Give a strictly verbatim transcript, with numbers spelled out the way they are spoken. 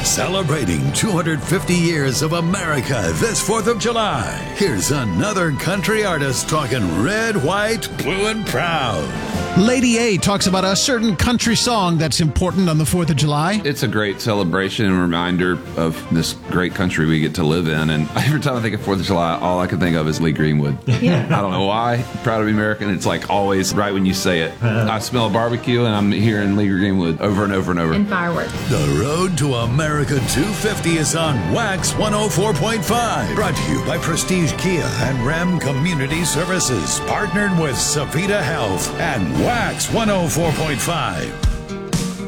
Celebrating two hundred fifty years of America this fourth of July. Here's another country artist talking red, white, blue, and proud. Lady A talks about a certain country song that's important on the fourth of July. It's a great celebration and reminder of this great country we get to live in. And every time I think of fourth of July, all I can think of is Lee Greenwood. Yeah. I don't know why. Proud to be American. It's like always right when you say it. I smell barbecue and I'm hearing Lee Greenwood over and over and over. And fireworks. The road to America two fifty is on Wax one oh four point five. Brought to you by Prestige Kia and Ram Community Services. Partnered with Savita Health and Wax one oh four point five.